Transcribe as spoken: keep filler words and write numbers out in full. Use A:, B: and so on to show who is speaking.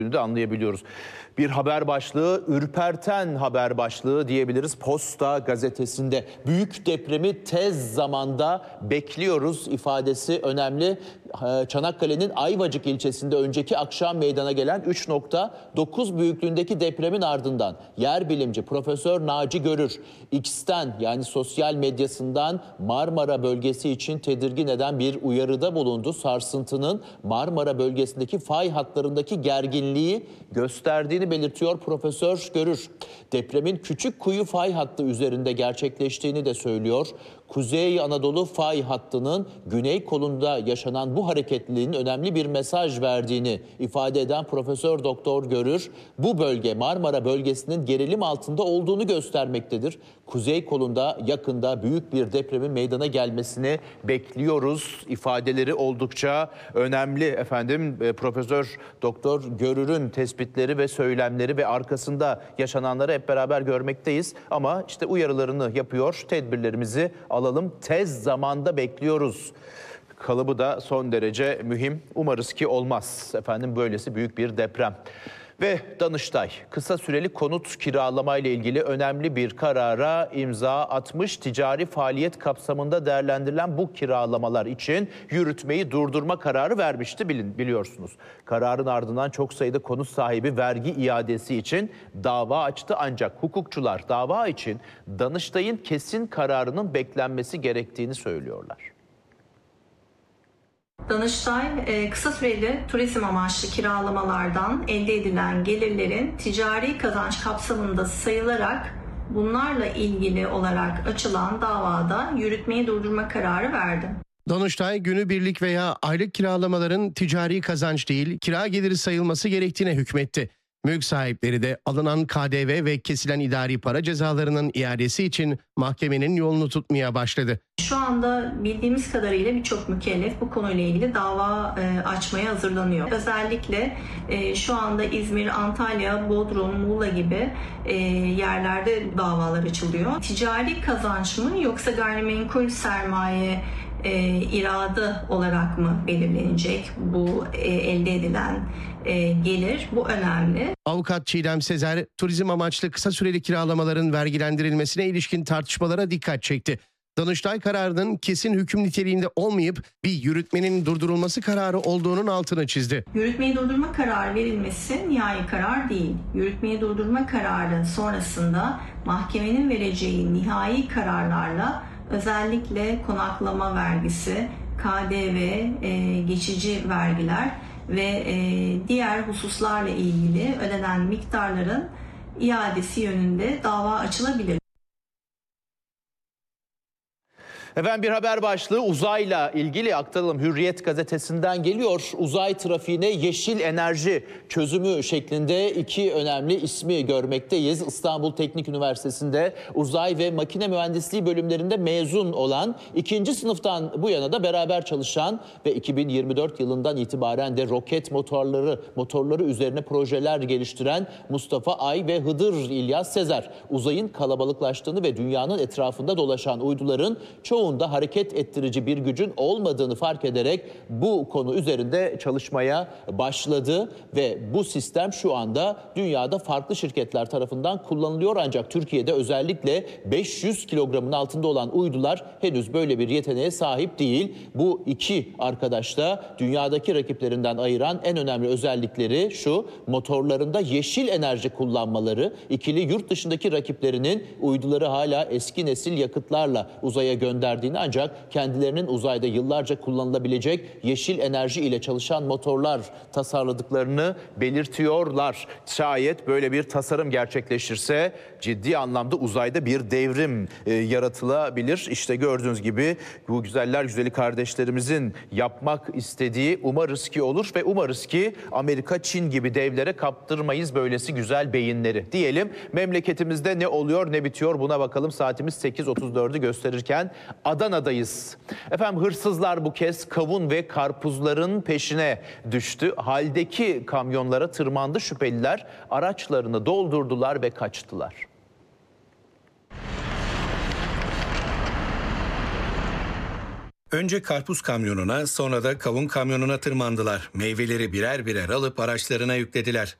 A: de anlayabiliyoruz. Bir haber başlığı, ürperten haber başlığı diyebiliriz. Posta gazetesinde büyük depremi tez zamanda bekliyoruz ifadesi önemli. Çanakkale'nin Ayvacık ilçesinde önceki akşam meydana gelen üç nokta dokuz büyüklüğündeki depremin ardından yer bilimci Profesör Naci Görür X'ten yani sosyal medyasından Marmara bölgesi için tedirgin eden bir uyarıda bulundu. Sarsıntının Marmara bölgesindeki fay hatlarındaki gerginliği gösterdiğini belirtiyor Profesör Görür. Depremin Küçükkuyu fay hattı üzerinde gerçekleştiğini de söylüyor. Kuzey Anadolu fay hattının güney kolunda yaşanan bu hareketliliğin önemli bir mesaj verdiğini ifade eden Profesör Doktor Görür, bu bölge Marmara bölgesinin gerilim altında olduğunu göstermektedir. Kuzey kolunda yakında büyük bir depremin meydana gelmesini bekliyoruz ifadeleri oldukça önemli efendim. Profesör Doktor Görür'ün tespitleri ve söylemleri ve arkasında yaşananları hep beraber görmekteyiz. Ama işte uyarılarını yapıyor, tedbirlerimizi alalım, tez zamanda bekliyoruz. Kalıbı da son derece mühim. Umarız ki olmaz efendim böylesi büyük bir deprem. Ve Danıştay kısa süreli konut kiralama ile ilgili önemli bir karara imza atmış. Ticari faaliyet kapsamında değerlendirilen bu kiralamalar için yürütmeyi durdurma kararı vermişti biliyorsunuz. Kararın ardından çok sayıda konut sahibi vergi iadesi için dava açtı, ancak hukukçular dava için Danıştay'ın kesin kararının beklenmesi gerektiğini söylüyorlar.
B: Danıştay, kısa süreli turizm amaçlı kiralamalardan elde edilen gelirlerin ticari kazanç kapsamında sayılarak bunlarla ilgili olarak açılan davada yürütmeyi durdurma kararı verdi.
C: Danıştay, günübirlik veya aylık kiralamaların ticari kazanç değil, kira geliri sayılması gerektiğine hükmetti. Mülk sahipleri de alınan K D V ve kesilen idari para cezalarının iadesi için mahkemenin yolunu tutmaya başladı.
B: Şu anda bildiğimiz kadarıyla birçok mükellef bu konuyla ilgili dava e, açmaya hazırlanıyor. Özellikle e, şu anda İzmir, Antalya, Bodrum, Muğla gibi e, yerlerde davalar açılıyor. Ticari kazanç mı yoksa gayrimenkul sermaye e, iradı olarak mı belirlenecek bu e, elde edilen e, gelir? Bu önemli.
C: Avukat Çiğdem Sezer, turizm amaçlı kısa süreli kiralamaların vergilendirilmesine ilişkin tartışmalara dikkat çekti. Danıştay kararının kesin hüküm niteliğinde olmayıp bir yürütmenin durdurulması kararı olduğunun altını çizdi.
B: Yürütmeyi durdurma kararı verilmesi nihai karar değil. Yürütmeyi durdurma kararı sonrasında mahkemenin vereceği nihai kararlarla özellikle konaklama vergisi, K D V, e, geçici vergiler ve e, diğer hususlarla ilgili ödenen miktarların iadesi yönünde dava açılabilir.
A: Efendim bir haber başlığı uzayla ilgili aktaralım. Hürriyet gazetesinden geliyor. Uzay trafiğine yeşil enerji çözümü şeklinde iki önemli ismi görmekteyiz. İstanbul Teknik Üniversitesi'nde uzay ve makine mühendisliği bölümlerinde mezun olan, ikinci sınıftan bu yana da beraber çalışan ve iki bin yirmi dört yılından itibaren de roket motorları motorları üzerine projeler geliştiren Mustafa Ay ve Hıdır İlyas Sezer, uzayın kalabalıklaştığını ve dünyanın etrafında dolaşan uyduların çoğu çoğunda hareket ettirici bir gücün olmadığını fark ederek bu konu üzerinde çalışmaya başladı ve bu sistem şu anda dünyada farklı şirketler tarafından kullanılıyor, ancak Türkiye'de özellikle beş yüz kilogramın altında olan uydular henüz böyle bir yeteneğe sahip değil. Bu iki arkadaş da dünyadaki rakiplerinden ayıran en önemli özellikleri şu: motorlarında yeşil enerji kullanmaları. İkili yurt dışındaki rakiplerinin uyduları hala eski nesil yakıtlarla uzaya gönderdiğini, ancak kendilerinin uzayda yıllarca kullanılabilecek yeşil enerji ile çalışan motorlar tasarladıklarını belirtiyorlar. Şayet böyle bir tasarım gerçekleşirse ciddi anlamda uzayda bir devrim e, yaratılabilir. İşte gördüğünüz gibi bu güzeller güzeli kardeşlerimizin yapmak istediği umarız ki olur ve umarız ki Amerika, Çin gibi devlere kaptırmayız böylesi güzel beyinleri diyelim. Memleketimizde ne oluyor ne bitiyor buna bakalım. Saatimiz sekiz otuz dördü gösterirken Adana'dayız. Efendim hırsızlar bu kez kavun ve karpuzların peşine düştü. Haldeki kamyonlara tırmandı şüpheliler, araçlarını doldurdular ve kaçtılar.
D: Önce karpuz kamyonuna, sonra da kavun kamyonuna tırmandılar. Meyveleri birer birer alıp araçlarına yüklediler.